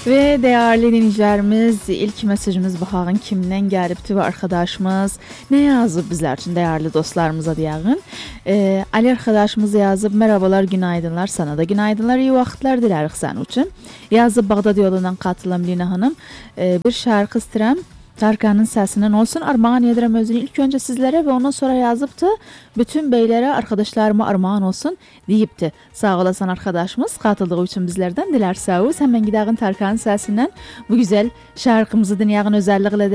Ve değerli dinleyicilerimiz, ilk mesajımız Bahağın kimden gelipti ve arkadaşımız ne yazıp bizler için değerli dostlarımıza diyelim. Ali arkadaşımız yazıp merhabalar, günaydınlar, sana da günaydınlar, iyi vaxtlar dileriz sen için. Yazıp Bağdat yolundan katılam Lina Hanım. Bir şarkı istirem. Tarkan'ın sesinden olsun. Armağan edirəm özünü ilk önce sizlere ve ondan sonra yazıptı. Bütün beylere, arkadaşlarıma armağan olsun deyipti. Sağ olasın arkadaşımız. Katıldığı için bizlerden diler sağ ol. Hemen gidelim Tarkan'ın sesinden bu güzel şarkımızı dinleyelim özellikle de.